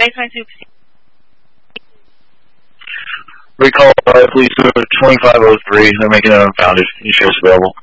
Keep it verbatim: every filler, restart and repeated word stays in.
Baseline two. Recall uh, police twenty-five oh three. They're making an unfounded insurance available.